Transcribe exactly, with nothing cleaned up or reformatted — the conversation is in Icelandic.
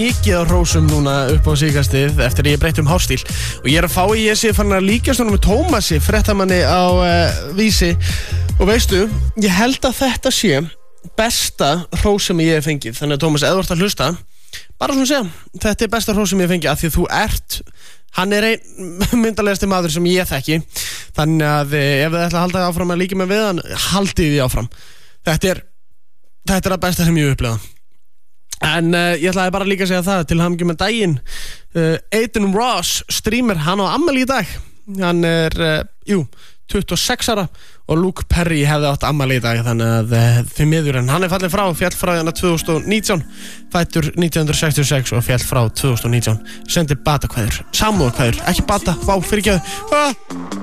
mikið á hrósum núna upp á síðkastið eftir að ég breytti um hárstíl og ég er að fá í ég sé fann að líka svona með Tómasi fréttamanni á uh, Vísi og veistu, ég held að þetta sé besta hrós sem ég hef fengið þannig að Tómas, ef þú ert að hlusta bara svona segja, þetta er besta hrós sem ég hef fengið af því að þú ert, hann er einn myndarlegasti maður sem ég þekki þannig að ef þið ætla að halda áfram að líka með við hann, haldið því áfram þetta er, þetta er að besta sem ég hef upplegað en uh, ég ætlaði bara líka að segja það til hamingju með daginn uh, Aiden Ross, streamer, hann á afmæli í dag hann er, uh, jú tuttugu og sex ára og Luke Perry hefði átt afmæli í dag þannig að uh, því miður en hann er fallið frá, fjall frá hérna tvö þúsund og nítján fættur nítján hundruð sextíu og sex og fjall frá tvö þúsund og nítján sendi batakveður, samúðarkveður, ekki bata, vá, fyrirgefðu ah!